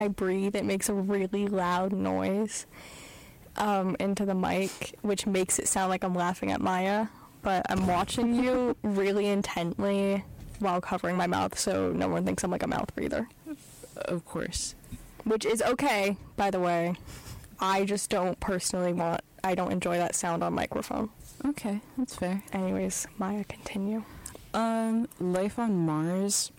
I breathe, it makes a really loud noise into the mic, which makes it sound like I'm laughing at Maya, but I'm watching you really intently while covering my mouth so no one thinks I'm like a mouth breather. Of course. Which is okay, by the way. I just don't I don't enjoy that sound on microphone. Okay, that's fair. Anyways, Maya, continue. Life on Mars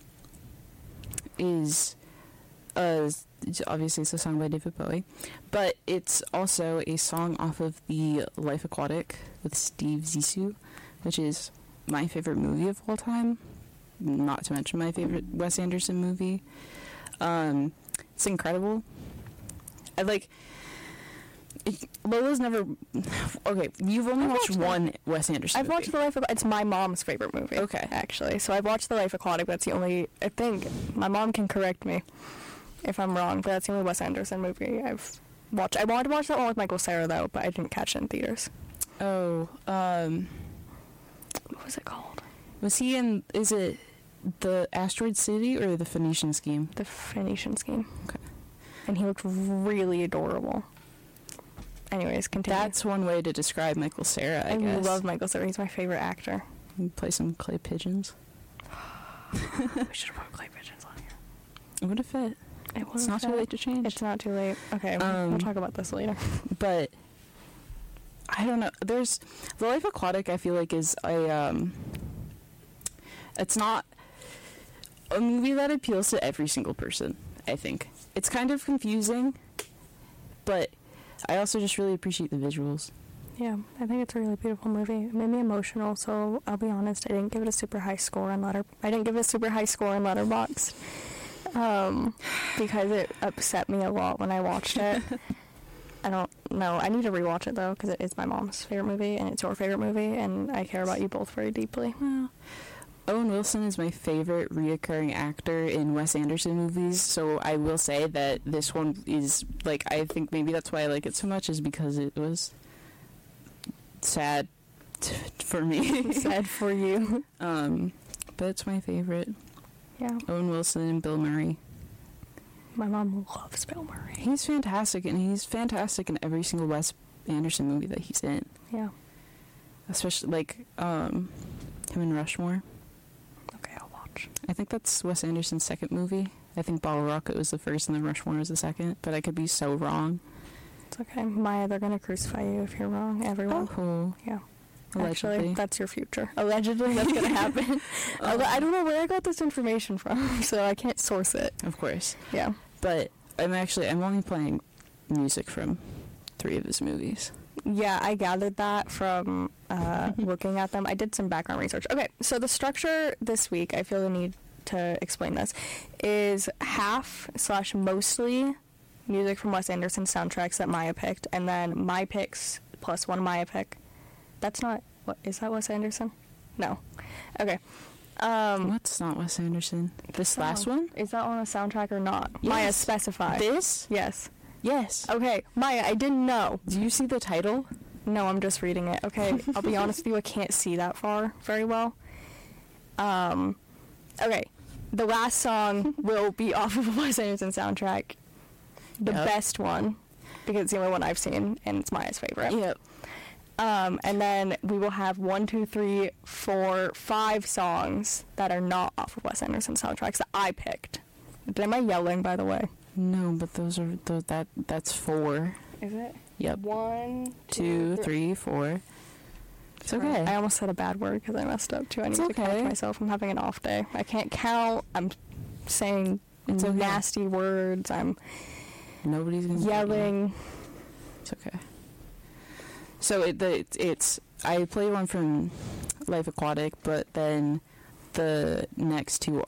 is obviously it's a song by David Bowie, but it's also a song off of the Life Aquatic with Steve Zissou, which is my favorite movie of all time, not to mention my favorite Wes Anderson movie. It's incredible. Lola's never... Okay, you've only watched one Wes Anderson I've movie. watched The Life Aquatic. It's my mom's favorite movie. Okay. Actually. So I've watched The Life Aquatic. That's the only... I think my mom can correct me if I'm wrong, but that's the only Wes Anderson movie I've watched. I wanted to watch that one with Michael Cera, though, but I didn't catch it in theaters. Oh, What was it called? was he in... Is it the Asteroid City or the Phoenician Scheme? The Phoenician Scheme. Okay. And he looked really adorable. Anyways, continue. That's one way to describe Michael Cera, I guess. I love Michael Cera. He's my favorite actor. You play some clay pigeons. We should have put clay pigeons on here. It would have fit. It's not too late to change. It's not too late. Okay, we'll talk about this later. But I don't know. There's The Life Aquatic. I feel like is it's not a movie that appeals to every single person. I think it's kind of confusing, but I also just really appreciate the visuals. Yeah, I think it's a really beautiful movie. It made me emotional, so I'll be honest, I didn't give it a super high score on Letterboxd. Because it upset me a lot when I watched it. I don't know. I need to rewatch it, though, because it is my mom's favorite movie, and it's your favorite movie, and I care about you both very deeply. Well, Owen Wilson is my favorite reoccurring actor in Wes Anderson movies, so I will say that this one is, like, I think maybe that's why I like it so much, is because it was sad for me. Sad for you. But it's my favorite. Yeah. Owen Wilson and Bill Murray. My mom loves Bill Murray. He's fantastic, and he's fantastic in every single Wes Anderson movie that he's in. Yeah. Especially, like, him in Rushmore. Okay, I'll watch. I think that's Wes Anderson's second movie. I think Bottle Rocket was the first and then Rushmore was the second, but I could be so wrong. It's okay. Maya, they're going to crucify you if you're wrong. Everyone. Oh. Yeah. Allegedly. Actually, that's your future. Allegedly, that's going to happen. I don't know where I got this information from, so I can't source it. Of course. Yeah. But I'm only playing music from 3 of his movies. Yeah, I gathered that from looking at them. I did some background research. Okay, so the structure this week, I feel the need to explain this, is half/mostly music from Wes Anderson soundtracks that Maya picked, and then my picks plus one Maya pick. That's not... What, is that Wes Anderson? No. Okay. What's not Wes Anderson? This last one? Is that on a soundtrack or not? Yes. Maya, specify. This? Yes. Yes. Okay, Maya, I didn't know. Do you see the title? No, I'm just reading it. Okay, I'll be honest with you, I can't see that far very well. Okay, the last song will be off of a Wes Anderson soundtrack. The best one, because it's the only one I've seen, and it's Maya's favorite. Yep. And then we will have 1, 2, 3, 4, 5 songs that are not off of Wes Anderson soundtracks that I picked. Am I yelling, by the way? No, but that's 4. Is it? Yep. 1, 2, 3, 4. It's okay. I almost said a bad word because I messed up too. I need to okay. catch myself. I'm having an off day. I can't count. I'm saying It's okay. nasty words. I'm Nobody's gonna yelling. It's okay. So it's I played one from Life Aquatic, but then the next 3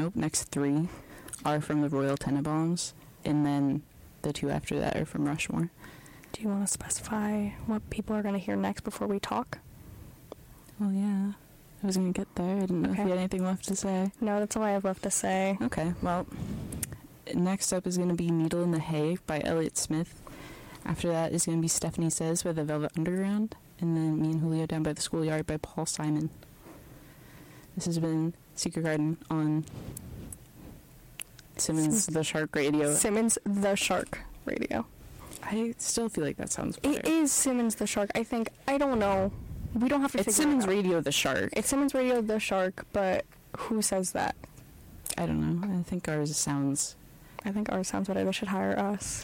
are from the Royal Tenenbaums, and then the 2 after that are from Rushmore. Do you want to specify what people are going to hear next before we talk? Well, yeah. I was going to get there. I didn't know if you had anything left to say. No, that's all I have left to say. Okay, well, next up is going to be Needle in the Hay by Elliott Smith. After that is going to be Stephanie Says by the Velvet Underground. And then Me and Julio Down by the Schoolyard by Paul Simon. This has been Secret Garden on Simmons the Shark Radio. Simmons the Shark Radio. I still feel like that sounds better. It is Simmons the Shark. I think, I don't know. We don't have to It's figure Simmons it out. Radio the Shark. It's Simmons Radio the Shark, but who says that? I don't know. I think ours sounds... I think ours sounds better. They should hire us.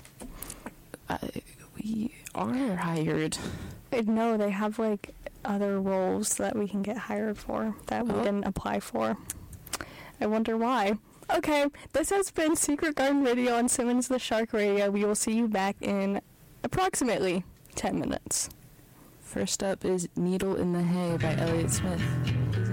We are hired. No, they have like other roles that we can get hired for that we didn't apply for. I wonder why. Okay, this has been Secret Garden Radio on Simmons the Shark Radio. We will see you back in approximately 10 minutes. First up is Needle in the Hay by Elliott Smith.